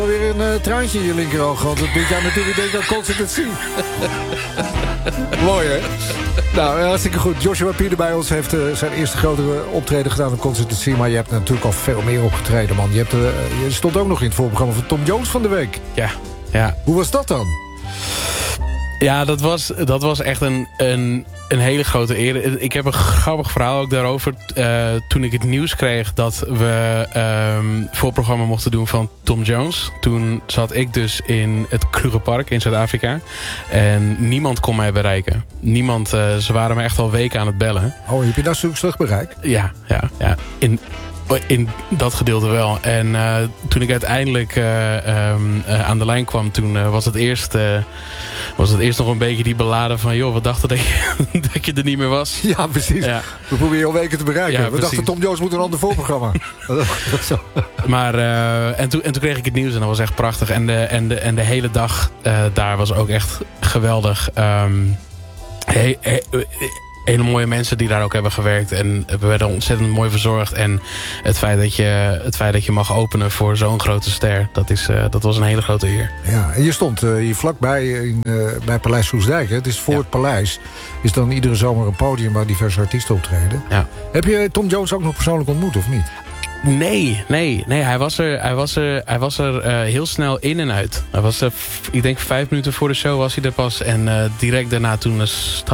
Weer een traantje in je linkeroog, want het doet jou natuurlijk denken aan concentratie. Mooi, hè? Nou, hartstikke goed. Joshua Pieder bij ons heeft zijn eerste grote optreden gedaan op concentratie. Maar je hebt natuurlijk al veel meer opgetreden, man. Je stond ook nog in het voorprogramma van Tom Jones van de week. Ja. Hoe was dat dan? Ja, dat was echt een hele grote eer. Ik heb een grappig verhaal ook daarover. Toen ik het nieuws kreeg dat we voorprogramma mochten doen van Tom Jones. Toen zat ik dus in het Krugerpark in Zuid-Afrika. En niemand kon mij bereiken. Niemand, ze waren me echt al weken aan het bellen. Oh, heb je dat zo'n terugbereik? Ja. In dat gedeelte wel. En toen ik uiteindelijk aan de lijn kwam, toen was het eerst nog een beetje die beladen van, joh, we dachten dat je er niet meer was. Ja, precies. Ja. We proberen je al weken te bereiken. Ja, we dachten, Tom Jones moet een ander voorprogramma. Maar, en toen kreeg ik het nieuws en dat was echt prachtig. En de hele dag daar was ook echt geweldig. Hele mooie mensen die daar ook hebben gewerkt. En we werden ontzettend mooi verzorgd. En het feit dat je mag openen voor zo'n grote ster, dat was een hele grote eer. Ja, en je stond hier vlakbij bij Paleis Soesdijk. Hè? Het is voor het paleis. Is dan iedere zomer een podium waar diverse artiesten optreden. Ja. Heb je Tom Jones ook nog persoonlijk ontmoet, of niet? Nee. Hij was er heel snel in en uit. Hij was ik denk 5 minuten voor de show was hij er pas. En direct daarna toen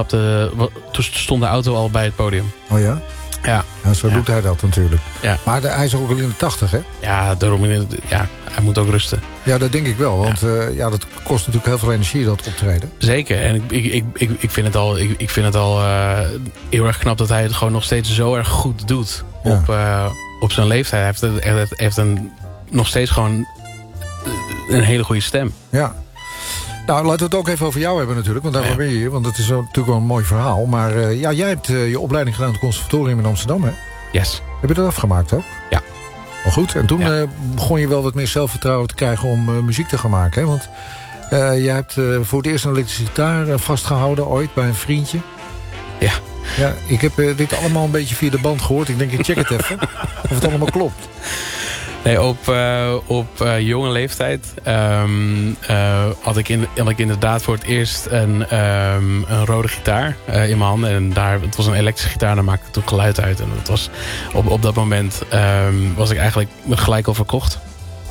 stond de auto al bij het podium. Oh ja? Ja. Zo doet hij dat natuurlijk. Ja. Maar hij is ook al in de 80, hè? Ja, daarom. Ja, hij moet ook rusten. Ja, dat denk ik wel. Want dat kost natuurlijk heel veel energie, dat optreden. Zeker. En ik vind het al heel erg knap dat hij het gewoon nog steeds zo erg goed doet. Ja. Op zijn leeftijd. Hij heeft nog steeds gewoon een hele goede stem. Ja. Nou, laten we het ook even over jou hebben natuurlijk. Want daarvoor ben je hier. Want het is natuurlijk wel een mooi verhaal. Maar jij hebt je opleiding gedaan op het conservatorium in Amsterdam, hè? Yes. Heb je dat afgemaakt ook? Ja. Oh, goed. En toen begon je wel wat meer zelfvertrouwen te krijgen om muziek te gaan maken, hè? Want jij hebt voor het eerst een elektrische gitaar vastgehouden ooit bij een vriendje. Ja. Ja, ik heb dit allemaal een beetje via de band gehoord. Ik denk, ik check het even. Of het allemaal klopt. Nee, op jonge leeftijd had ik inderdaad voor het eerst een rode gitaar in mijn handen. En het was een elektrische gitaar, daar maakte ik toen geluid uit. En dat was, op dat moment was ik eigenlijk gelijk al verkocht.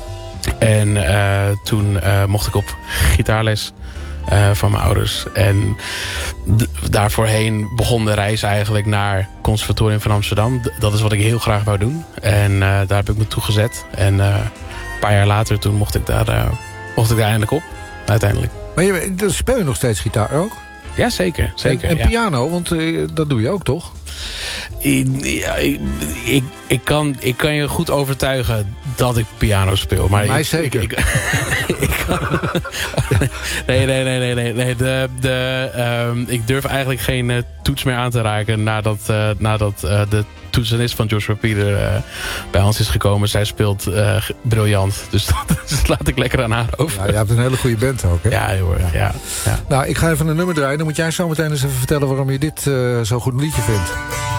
En toen mocht ik op gitaarles van mijn ouders. En daarvoorheen begon de reis eigenlijk naar Conservatorium van Amsterdam. Dat is wat ik heel graag wou doen. En daar heb ik me toe gezet. En een paar jaar later toen mocht ik daar eindelijk op. Uiteindelijk. Maar speel je nog steeds gitaar ook? Ja, zeker. En piano, want dat doe je ook, toch? Ik kan je goed overtuigen dat ik piano speel. Maar mij zeker. Nee. Ik durf eigenlijk geen toets meer aan te raken nadat de toetsenist van Joshua Pieder bij ons is gekomen. Zij speelt briljant. Dus dat laat ik lekker aan haar over. Ja, je hebt een hele goede band ook, hè? Ja, hoor. Ja. Nou, ik ga even een nummer draaien. Dan moet jij zo meteen eens even vertellen waarom je dit zo'n goed liedje vindt.